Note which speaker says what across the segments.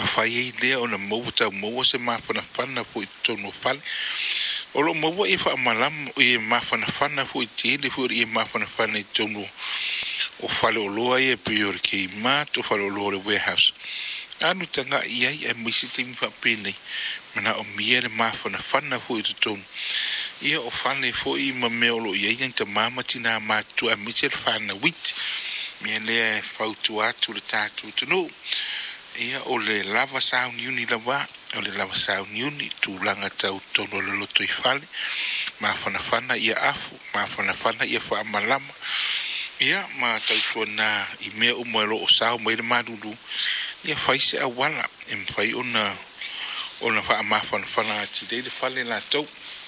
Speaker 1: mawhai lea o na mau tau mau se mawhanawhana po I tonu whale. O lo mau I whaamalam o I mawhanawhana po I tēne po I mawhanawhana I tonu o whale o loa I priori ke I mātu whale o loa le warehouse. Anu tanga iai e misi timi whapene mana o mia le mawhanawhana po I tonu. Ia o whale po I ma mea lo iai ang ta mamati nā mātu a misi le whana witi. Mea lea whautu atu le tātu tunu. Ia o le lava sound uni lawa, o le lava sound uni, tūlanga tau tono le loto I whale, mawhanawhana ia afu, mawhanawhana ia whaamalama. Ia ma tau tuana I mea umoelo o sao mai le maruru, ia whaise a wala, whai ona whaamawhanawhana ati dei le whale la tau.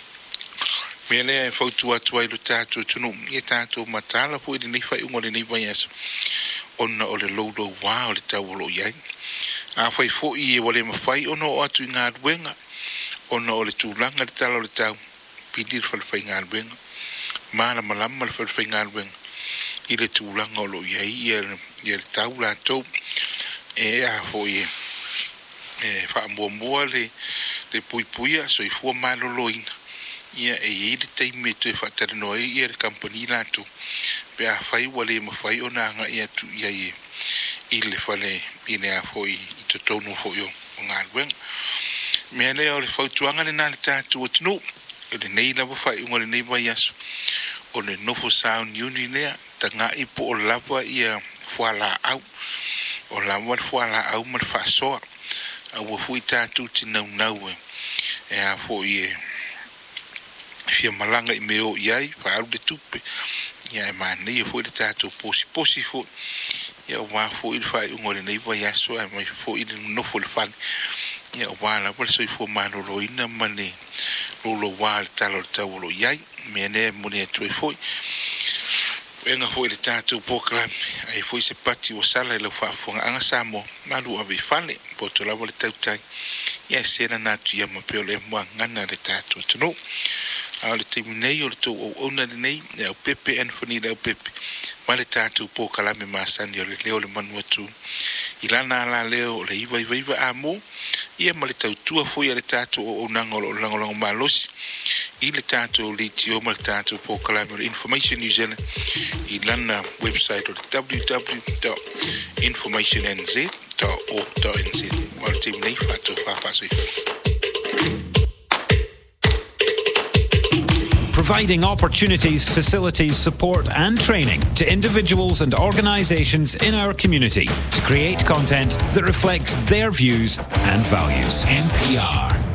Speaker 1: Mea lea whautu atu ai lo tātu tunu, ia tātu matala po I le nei whai ungo le nei vai aso. Ona o le laudo wā o le tau o lo iai. A whai fo I e wale mawhai ona o atu I ngā ruenga. Ona o le tūlanga le tala o le tau. Pili le whalewhai ngā ruenga. Māna malama le whalewhai ngā ruenga. I le tūlanga o lo iai I le tau la tau. E a fo I wha mua le puipuia so I fua maloloina. Ia e le teime te whatarino I le company la tau. Pe a whai wale mawhai ona anga I atu iai I le whale I le a hoi I te tonu hoi o ngā ruenga. Mea lea o le whautuanga le nā le tātu o tinu. O le nei lawa whai unga le nei vai aso. O le nofo sound uni lea. Ta ngā ipo o lawa I a whala au. O lawa le whala au ma le whasoa. A ua fui tātu tinau nau e a hoi fia malanga I meo iai. Wha au le tupe. Ia e mānei e fui le tātu posi fui. Ia wā fo I le whai ungo le nei vai aso e mai fo I le nofo le whale. Ia wā la wale so I fo mānoro ina mane lolo wā le talo le tau lo iai. Mea ne mune atu e fo I. Enga fo I le tātou pōkalami. Ai fo I se pati o sala I lau whaafonga anga Samoa. Malu awe whale po to lawa le tautai. Ia sena nātu ia ma peo le mua ngana le tātou tano. A le teimu nei o le tau o ona le nei. E au pepe Anthony le au pepe. Ma le tātou pōkalame māsani o le leo le manu atu. I lana ala leo le iwa a mō. Ia ma le tautua fui a le tātou o onanga o langolango mālosi. I le tātou li tio ma le tātou pōkalame o le Information New Zealand. I lana website o le www.informationnz.org.nz. Ma le teimu nei whātou whāwhāsoi.
Speaker 2: Providing opportunities, facilities, support and training to individuals and organisations in our community to create content that reflects their views and values. NPR.